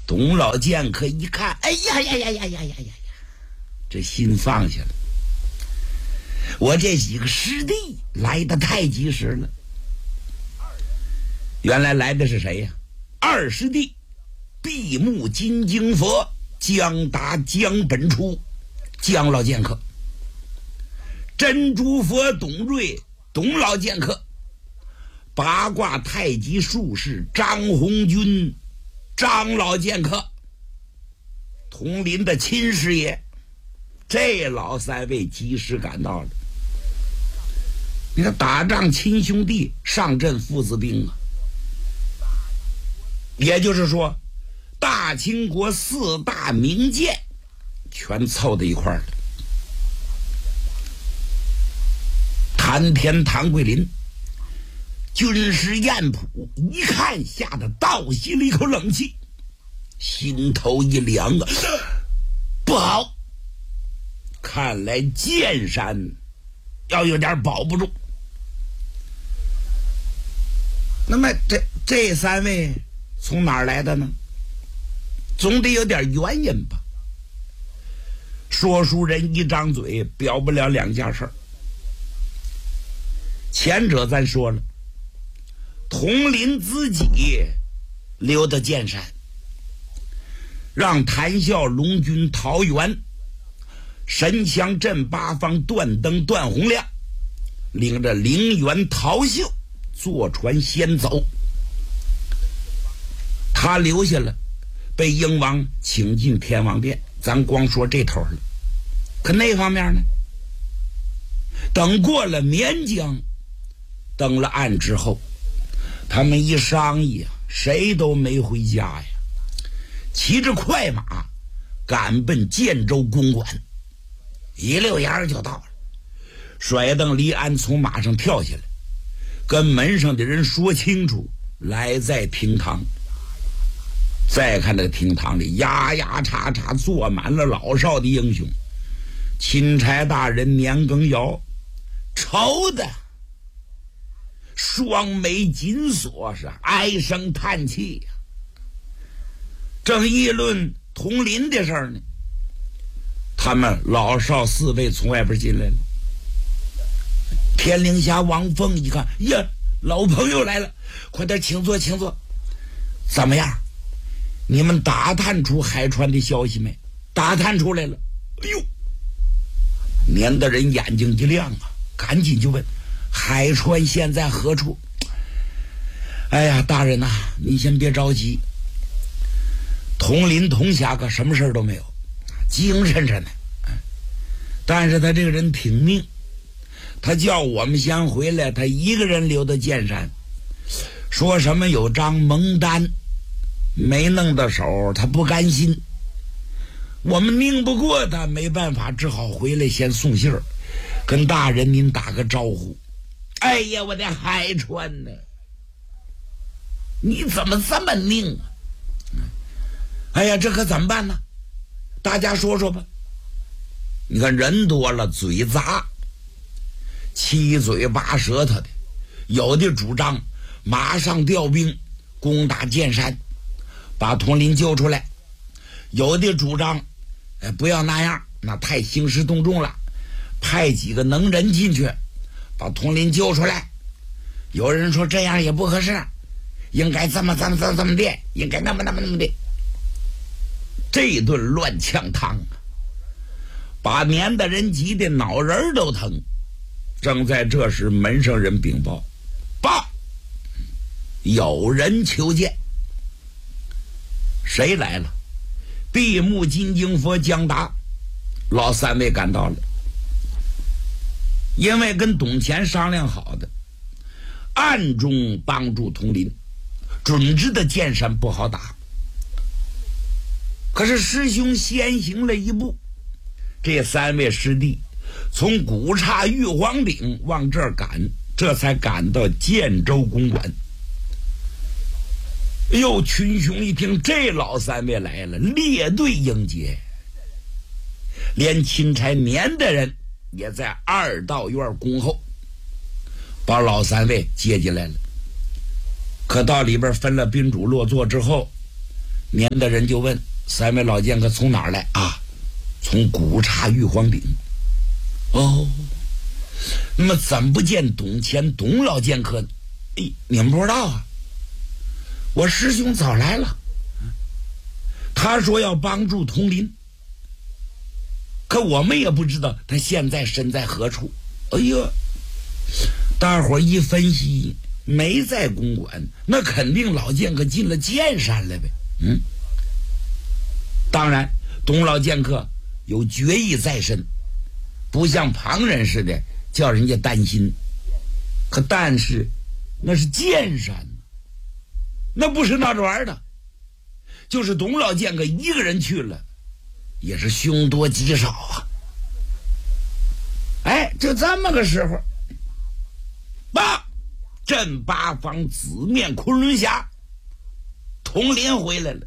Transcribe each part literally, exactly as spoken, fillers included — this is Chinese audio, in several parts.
董老剑客一看，哎呀呀呀呀呀呀呀呀，这心放下了。我这几个师弟来的太及时了。原来来的是谁呀？二师弟闭目金睛佛江达江本初江老剑客，珍珠佛董瑞董老剑客，八卦太极术士张红军张老剑客，统领的亲师爷，这老三位及时赶到了。你看打仗亲兄弟，上阵父子兵啊。也就是说，大清国四大名剑全凑在一块儿了。谭天谭桂林军师彦普一看，吓得倒吸了一口冷气，心头一凉啊，不好，看来剑山要有点保不住。那么这这三位从哪儿来的呢？总得有点原因吧。说书人一张嘴表不了两件事儿。前者咱说了，统领自己留的剑山，让谭笑龙军桃园神枪镇八方段登段洪亮领着陵园陶秀坐船先走，他留下了，被英王请进天王殿。咱光说这头了，可那方面呢？等过了绵江，登了岸之后，他们一商议啊，谁都没回家呀，骑着快马赶奔建州公馆，一溜烟就到了。甩蹬离鞍从马上跳下来，跟门上的人说清楚来在厅堂。再看那个厅堂里压压叉叉坐满了老少的英雄，钦差大人年羹尧愁的双眉紧锁，是唉声叹气呀。正议论统领的事儿呢，他们老少四位从外边进来了。天灵峡王凤一看，呀，老朋友来了，快点请坐请坐。怎么样，你们打探出海船的消息没？打探出来了。哎呦，年的人眼睛一亮啊，赶紧就问海船现在何处？哎呀，大人呐、啊，你先别着急，统领统辖可什么事都没有，精神着呢。但是他这个人挺命，他叫我们先回来，他一个人留到剑山，说什么有张蒙单没弄到手，他不甘心。我们拧不过他，没办法，只好回来先送信儿，跟大人您打个招呼。哎呀，我的海川呢，你怎么这么拧啊？哎呀，这可怎么办呢？大家说说吧。你看人多了，嘴杂，七嘴八舌头的，有的主张马上调兵攻打剑山，把统领救出来；有的主张，哎，不要那样，那太兴师动众了，派几个能人进去，把统领救出来。有人说这样也不合适，应该这么这么这么这么的，应该那么那么那么的。这一顿乱呛汤啊，把年的人急得脑仁都疼。正在这时，门上人禀报：报，有人求见。谁来了？闭目金睛佛江达老三位赶到了。因为跟董乾商量好的，暗中帮助统领，准知道剑山不好打。可是师兄先行了一步，这三位师弟从古刹玉皇岭往这儿赶，这才赶到建州公馆。哎呦，群雄一听这老三位来了，列队迎接，连钦差年的人也在二道院恭候，把老三位接进来了。可到里边分了宾主落座之后， 撵的人就问三位老剑客从哪儿来啊？从古刹玉皇顶。哦，那么怎不见董乾董老剑客呢？哎，你们不知道啊，我师兄早来了，他说要帮助佟林，可我们也不知道他现在身在何处。哎呀，大伙儿一分析，没在公馆，那肯定老剑客进了剑山了呗。嗯，当然董老剑客有决意在身，不像旁人似的叫人家担心。可但是那是剑山，那不是闹着玩的。就是董老剑客一个人去了，也是凶多吉少啊。哎，就这么个时候，八镇八方紫面昆仑峡，佟林回来了。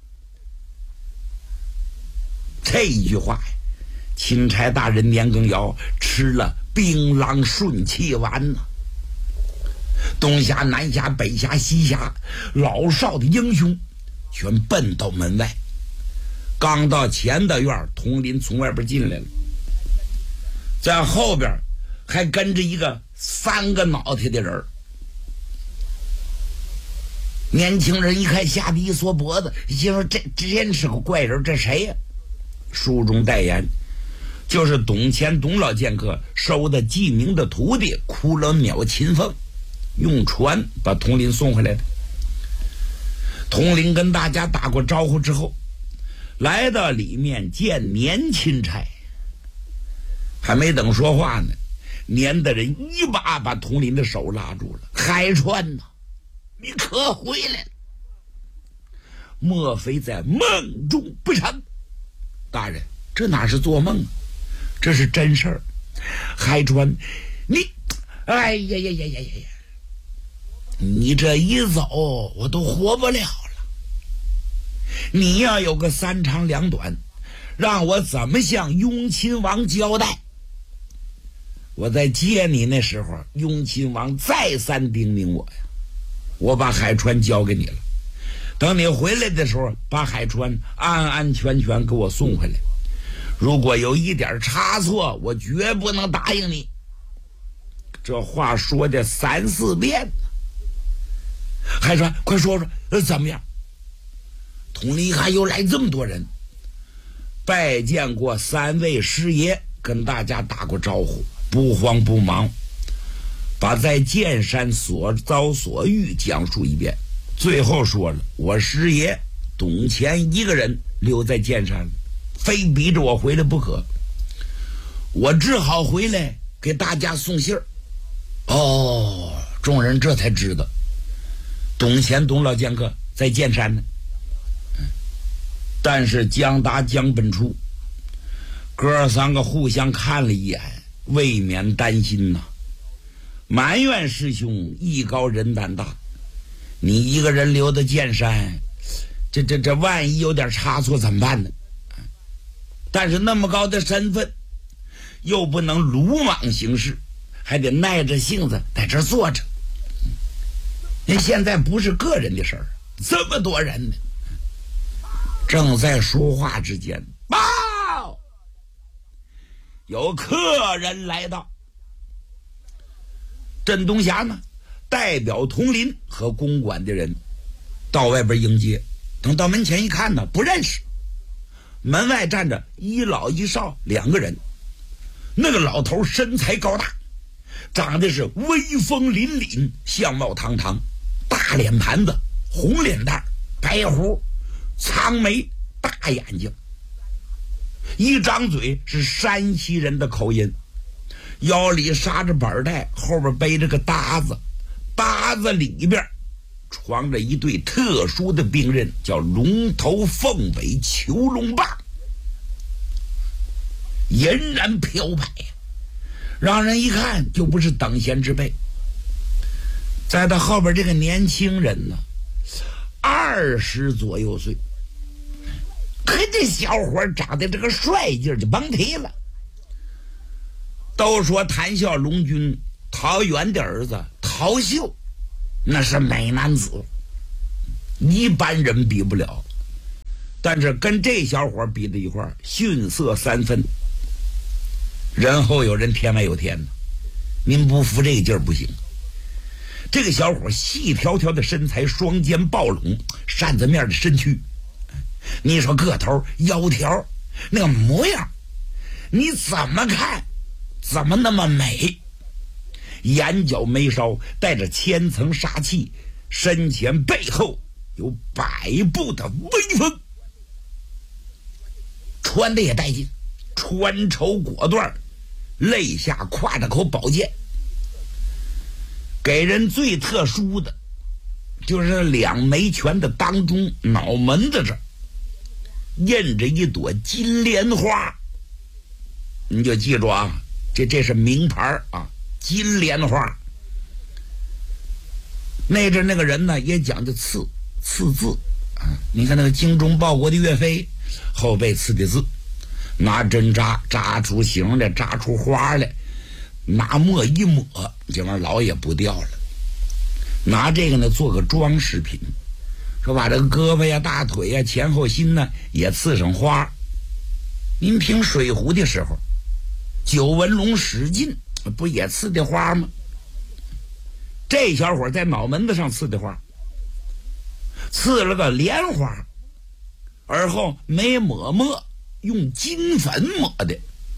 这一句话呀，钦差大人年羹尧吃了槟榔顺气丸呢。东峡、南峡、北峡、西峡，老少的英雄全奔到门外。刚到前的院，佟林从外边进来了，在后边还跟着一个三个脑袋的人。年轻人一看，吓得一缩脖子，心说这真是个怪人，这谁呀？书中代言，就是董乾董老剑客收的记名的徒弟骷髅鸟秦凤，用船把佟林送回来的。佟林跟大家打过招呼之后，来到里面见年钦差，还没等说话呢，年的人一把把佟林的手拉住了。海川呐，你可回来了？莫非在梦中不成？大人，这哪是做梦啊，这是真事儿。海川，你，哎呀呀呀呀呀呀！你这一走，我都活不了了。你要有个三长两短，让我怎么向雍亲王交代？我在接你那时候，雍亲王再三叮咛我呀，我把海川交给你了。等你回来的时候，把海川安安全全给我送回来。如果有一点差错，我绝不能答应你。这话说的三四遍。海川，快说说，呃，怎么样？佟林一看又来这么多人，拜见过三位师爷，跟大家打过招呼，不慌不忙，把在剑山所遭所遇讲述一遍。最后说了，我师爷董乾一个人留在剑山，非逼着我回来不可，我只好回来给大家送信儿。哦，众人这才知道董乾董老剑客在剑山呢。但是将达将本处，哥三个互相看了一眼，未免担心呐、啊，埋怨师兄艺高人胆大，你一个人留在剑山，这这这万一有点差错怎么办呢？但是那么高的身份，又不能鲁莽行事，还得耐着性子在这坐着。您现在不是个人的事儿，这么多人呢。正在说话之间，报有客人来到。镇东峡呢，代表佟林和公馆的人到外边迎接。等到门前一看呢，不认识。门外站着一老一少两个人。那个老头身材高大，长得是威风凛凛，相貌堂堂，大脸盘子，红脸蛋，白胡，苍眉，大眼睛，一张嘴是山西人的口音，腰里扎着板带，后边背着个搭子，搭子里边装着一对特殊的兵刃，叫龙头凤尾囚龙棒，俨然飘摆，让人一看就不是等闲之辈。在他后边这个年轻人呢，二十左右岁，可这小伙长得这个帅劲就甭提了。都说谈笑龙君陶渊的儿子陶秀，那是美男子，一般人比不了。 但是跟这小伙比在一块儿，逊色三分。人后有人，天外有天呢。您不服这个劲儿不行。这个小伙细条条的身材，双肩抱拢，扇子面的身躯，你说个头腰条那个模样，你怎么看怎么那么美。眼角眉梢带着千层杀气，身前背后有百步的威风，穿的也带劲，穿绸果断，肋下挎着口宝剑。给人最特殊的就是两枚拳的当中脑门子这儿印着一朵金莲花，你就记住啊，这这是名牌啊，金莲花。那阵那个人呢也讲究刺刺字啊，你看那个精忠报国的岳飞后背刺的字，拿针扎扎出形来，扎出花来，拿墨一抹，这玩意儿老也不掉了。拿这个呢做个装饰品，说把这个胳膊呀、大腿呀、前后心呢也刺上花。您听水浒的时候，九纹龙史进不也刺的花吗？这小伙在脑门子上刺的花，刺了个莲花，而后没抹墨，用金粉抹的，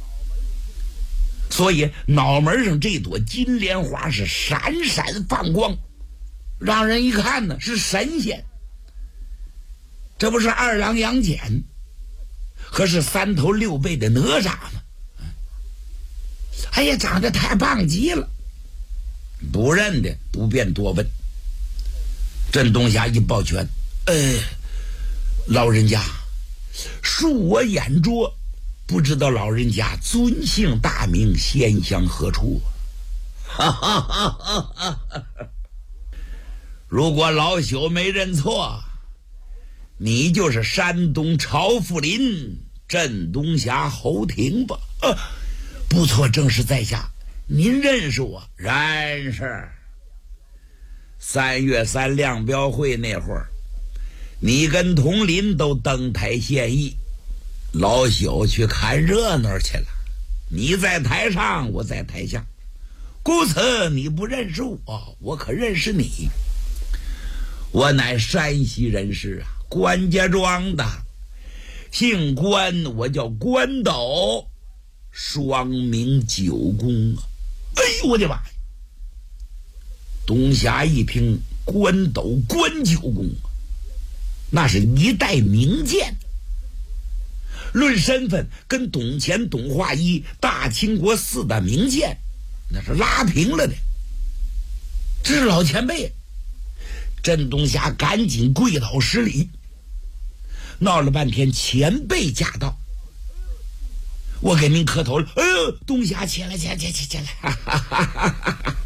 所以脑门上这朵金莲花是闪闪放光，让人一看呢是神仙。这不是二郎杨戬可是三头六臂的哪吒吗？哎呀，长得太棒极了，不认的不便多问。镇东侠一抱拳，呃老人家恕我眼拙，不知道老人家尊姓大名，仙乡何处？哈哈哈哈哈哈！如果老朽没认错，你就是山东朝富林镇东侠侯廷吧？呃，不错，正是在下。您认识我？认识。三月三亮标会那会儿，你跟佟林都登台献艺，老朽去看热闹去了。你在台上，我在台下，故此你不认识我，我可认识你。我乃山西人士啊，关家庄的，姓关，我叫关斗，双名九公啊。哎呦我的妈呀！东侠一听关斗关九公，那是一代名剑，论身份跟董乾、董化一大清国四大名剑那是拉平了的。这是老前辈，镇东侠赶紧跪倒施礼。闹了半天前辈驾到，我给您磕头了。哎呦，东侠起来起来起来起来！哈哈哈哈哈！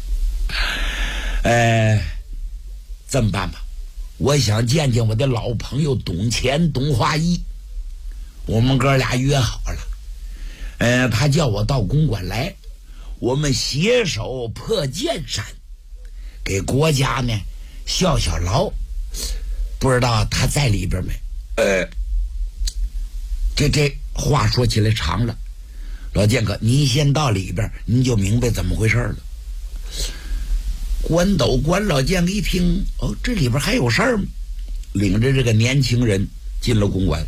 呃，这么办吧，我想见见我的老朋友董乾、董化一，我们哥俩约好了。呃，他叫我到公馆来，我们携手破剑山，给国家呢效效劳。不知道他在里边没？呃，这这话说起来长了，老剑客，你先到里边，您就明白怎么回事了。关斗关老剑客一听，哦，这里边还有事儿吗？领着这个年轻人进了公馆。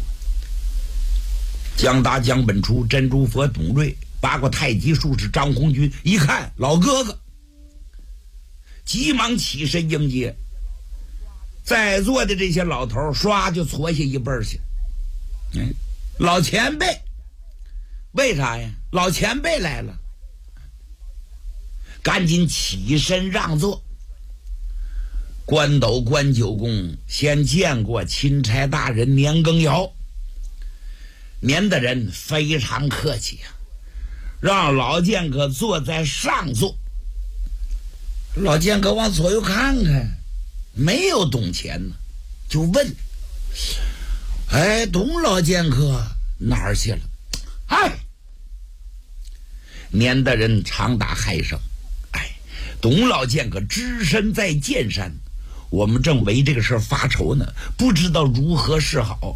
江达、江本初、珍珠佛、董瑞、八卦太极术士张红军一看老哥哥，急忙起身迎接。在座的这些老头唰就搓下一辈儿去。嗯，老前辈，为啥呀？老前辈来了，赶紧起身让座。关斗关九公先见过钦差大人年羹尧，年的人非常客气啊，让老剑客坐在上座。老剑客往左右看看，没有董乾呢，就问：哎，董老剑客哪儿去了？哎，年的人长打嗨声。哎，董老剑客只身在剑山，我们正为这个事儿发愁呢，不知道如何是好。